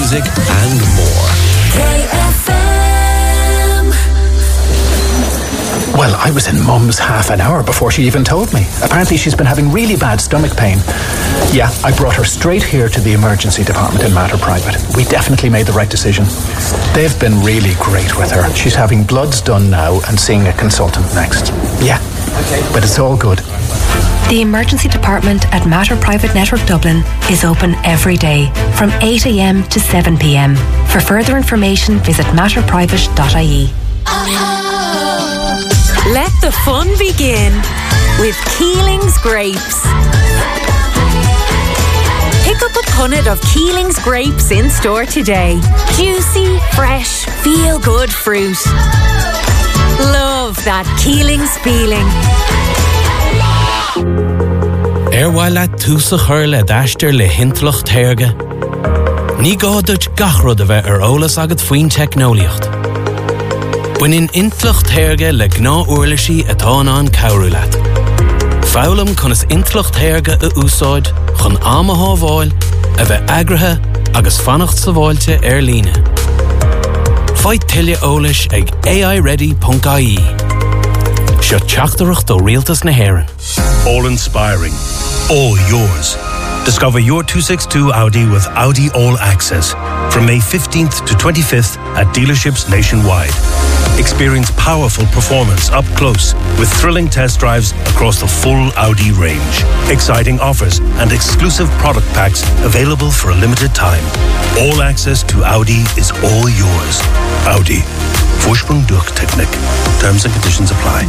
music and more. KFM. Well, I was in Mum's half an hour before she even told me. Apparently she's been having really bad stomach pain. Yeah, I brought her straight here to the emergency department in Mater Private. We definitely made the right decision. They've been really great with her. She's having bloods done now and seeing a consultant next. Yeah, but it's all good. The emergency department at Mater Private Network Dublin is open every day from 8 a.m. to 7 p.m. For further information, visit matterprivate.ie. Let the fun begin with Keeling's Grapes. Pick up a punnet of Keeling's Grapes in store today. Juicy, fresh, feel-good fruit. Love that Keeling's feeling. While túsa chuir le d'aistear le hintloch téirge. Ní gáduit gachrod a bheith ólas agad faoin technoliacht. Buin intloch téirge le gná uirlisí atá an cabhrú leat. Fálam chun is intloch téirge a úsáid chun amathá bháil a bheith agrathe agus fannacht sa bháilte líne. Fáid tuile ólis ag aiready.ie. Seo teachtarach do rialtas na hÉireann. All inspiring, all yours. Discover your 262 Audi with Audi All Access from May 15th to 25th at dealerships nationwide. Experience powerful performance up close with thrilling test drives across the full Audi range. Exciting offers and exclusive product packs available for a limited time. All access to Audi is all yours. Audi. Vorsprung durch Technik. Terms and conditions apply.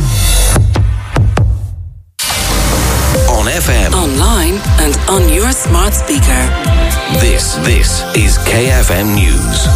On FM, Online and on your smart speaker. this is KFM News.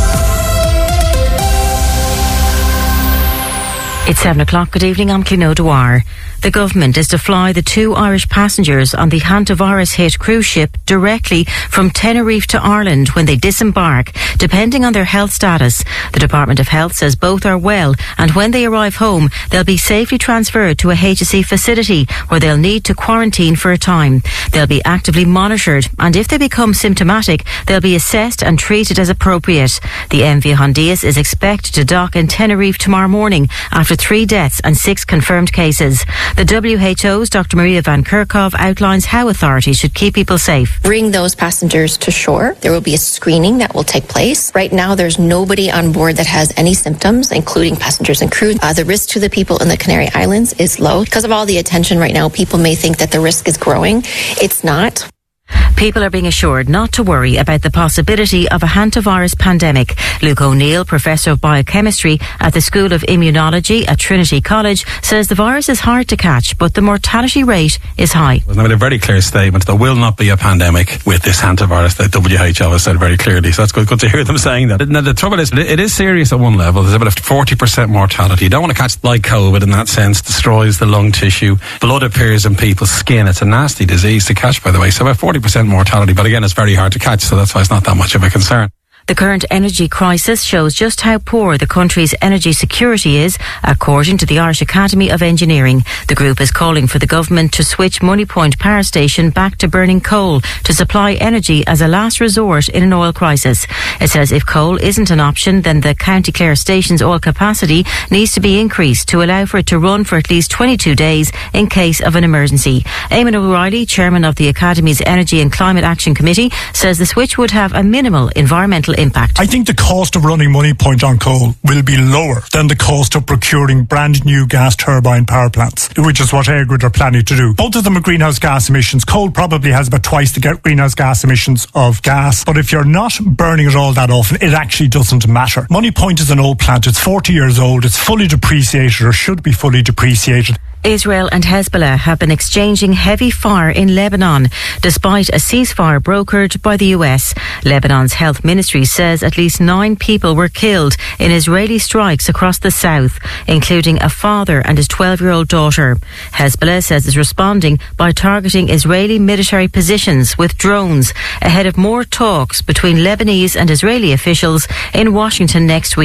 It's 7 o'clock. Good evening, I'm Clino Dwyer. The government is to fly the 2 Irish passengers on the hantavirus-hit cruise ship directly from Tenerife to Ireland when they disembark, depending on their health status. The Department of Health says both are well, and when they arrive home, they'll be safely transferred to a HSE facility where they'll need to quarantine for a time. They'll be actively monitored, and if they become symptomatic, they'll be assessed and treated as appropriate. The MV Hondias is expected to dock in Tenerife tomorrow morning after 3 deaths and 6 confirmed cases. The WHO's Dr. Maria Van Kerkhove outlines how authorities should keep people safe. Bring those passengers to shore. There will be a screening that will take place. Right now, there's nobody on board that has any symptoms, including passengers and crew. The risk to the people in the Canary Islands is low. Because of all the attention right now, people may think that the risk is growing. It's not. People are being assured not to worry about the possibility of a hantavirus pandemic. Luke O'Neill, Professor of Biochemistry at the School of Immunology at Trinity College, says the virus is hard to catch, but the mortality rate is high. Well, they made a very clear statement. There will not be a pandemic with this hantavirus. The WHO has said very clearly. So that's good to hear them saying that. Now, the trouble is, it is serious at one level. There's about a 40% mortality. You don't want to catch like COVID in that sense. Destroys the lung tissue. Blood appears in people's skin. It's a nasty disease to catch, by the way. So about 40% mortality, but again, it's very hard to catch, so that's why it's not that much of a concern. The current energy crisis shows just how poor the country's energy security is, according to the Irish Academy of Engineering. The group is calling for the government to switch Moneypoint Power Station back to burning coal to supply energy as a last resort in an oil crisis. It says if coal isn't an option, then the County Clare station's oil capacity needs to be increased to allow for it to run for at least 22 days in case of an emergency. Eamon O'Reilly, chairman of the Academy's Energy and Climate Action Committee, says the switch would have a minimal environmental impact. I think the cost of running Moneypoint on coal will be lower than the cost of procuring brand new gas turbine power plants, which is what EirGrid are planning to do. Both of them are greenhouse gas emissions. Coal probably has about twice the greenhouse gas emissions of gas, but if you're not burning it all that often, it actually doesn't matter. Moneypoint is an old plant. It's 40 years old. It's fully depreciated, or should be fully depreciated. Israel and Hezbollah have been exchanging heavy fire in Lebanon, despite a ceasefire brokered by the US. Lebanon's health ministry says at least 9 people were killed in Israeli strikes across the south, including a father and his 12-year-old daughter. Hezbollah says it's responding by targeting Israeli military positions with drones ahead of more talks between Lebanese and Israeli officials in Washington next week.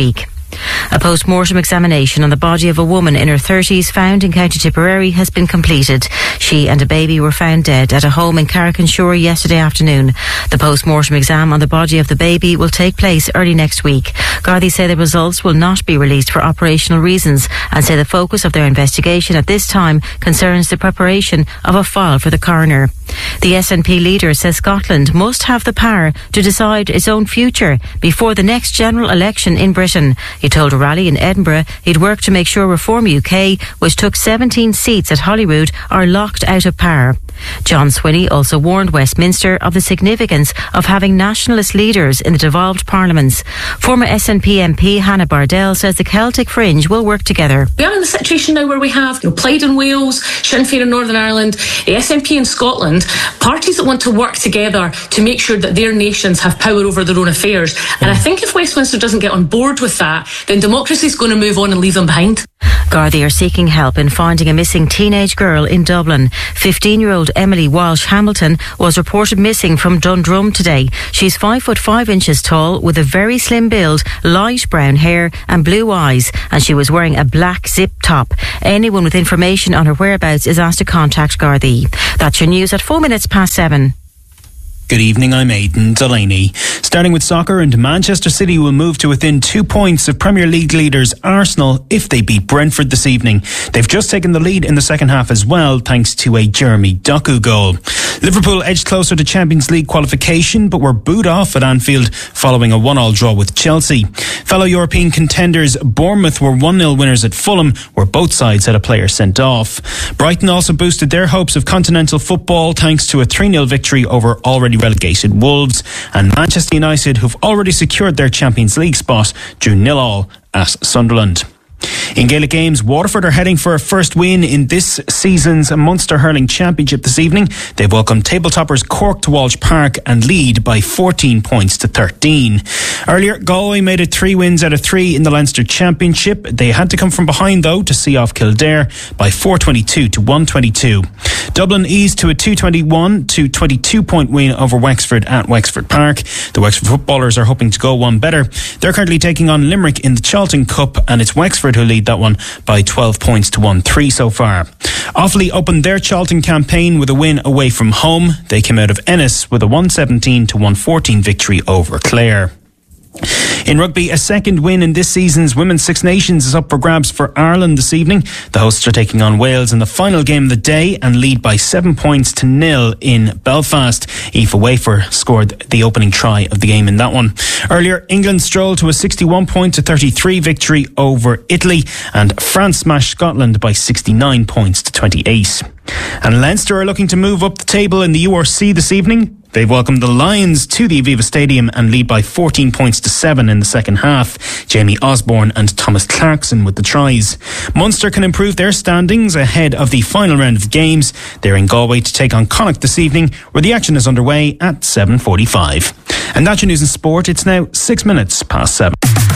A post-mortem examination on the body of a woman in her 30s found in County Tipperary has been completed. She and a baby were found dead at a home in Carrick-on-Shore yesterday afternoon. The post-mortem exam on the body of the baby will take place early next week. Gardaí say the results will not be released for operational reasons and say the focus of their investigation at this time concerns the preparation of a file for the coroner. The SNP leader says Scotland must have the power to decide its own future before the next general election in Britain. He told a rally in Edinburgh he'd work to make sure Reform UK, which took 17 seats at Holyrood, are locked out of power. John Swinney also warned Westminster of the significance of having nationalist leaders in the devolved parliaments. Former SNP MP Hannah Bardell says the Celtic Fringe will work together. We are in the situation now where we have Plaid in Wales, Sinn Féin in Northern Ireland, the SNP in Scotland, parties that want to work together to make sure that their nations have power over their own affairs. And I think if Westminster doesn't get on board with that, then democracy is going to move on and leave them behind. Gardaí are seeking help in finding a missing teenage girl in Dublin. 15-year-old Emily Walsh Hamilton was reported missing from Dundrum today. She's 5'5" tall with a very slim build, light brown hair and blue eyes, and she was wearing a black zip top. Anyone with information on her whereabouts is asked to contact Gardaí. That's your news at 7:04. Good evening, I'm Aidan Delaney. Starting with soccer, and Manchester City will move to within 2 points of Premier League leaders Arsenal if they beat Brentford this evening. They've just taken the lead in the second half as well, thanks to a Jeremy Doku goal. Liverpool edged closer to Champions League qualification, but were booed off at Anfield following a 1-1 draw with Chelsea. Fellow European contenders Bournemouth were 1-0 winners at Fulham, where both sides had a player sent off. Brighton also boosted their hopes of continental football thanks to a 3-0 victory over already relegated Wolves, and Manchester United, who've already secured their Champions League spot, drew 0-0 at Sunderland. In Gaelic games, Waterford are heading for a first win in this season's Munster Hurling Championship this evening. They've welcomed table-toppers Cork to Walsh Park and lead by 14 points to 13. Earlier, Galway made it 3 wins out of 3 in the Leinster Championship. They had to come from behind, though, to see off Kildare by 422 to 122. Dublin eased to a 221 to 22 point win over Wexford at Wexford Park. The Wexford footballers are hoping to go one better. They're currently taking on Limerick in the Charlton Cup, and it's Wexford who lead that one by 12 points to 1-3 so far. Offaly opened their Charlton campaign with a win away from home. They came out of Ennis with a 117 to 114 victory over Clare. In rugby, a second win in this season's Women's Six Nations is up for grabs for Ireland this evening. The hosts are taking on Wales in the final game of the day and lead by 7 points to 0 in Belfast. Aoife Wafer scored the opening try of the game in that one. Earlier, England strolled to a 61 point to 33 victory over Italy, and France smashed Scotland by 69 points to 28. And Leinster are looking to move up the table in the URC this evening. They've welcomed the Lions to the Aviva Stadium and lead by 14 points to 7 in the second half. Jamie Osborne and Thomas Clarkson with the tries. Munster can improve their standings ahead of the final round of games. They're in Galway to take on Connacht this evening, where the action is underway at 7:45. And that's your news and sport. It's now 6 minutes past 7.